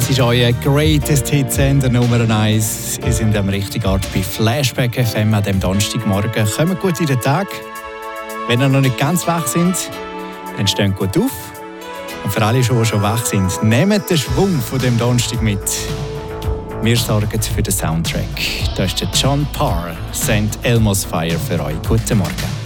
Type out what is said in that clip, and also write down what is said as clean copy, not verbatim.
Das ist euer Greatest Hits Sender Nummer 1. Ihr seid am richtigen Ort bei Flashback FM an dem Donnerstagmorgen. Kommt gut in den Tag. Wenn ihr noch nicht ganz wach sind, dann steht gut auf. Und für alle, die schon wach sind, nehmt den Schwung von dem Donnerstag mit. Wir sorgen für den Soundtrack. Da ist der John Parr, St. Elmo's Fire für euch. Guten Morgen.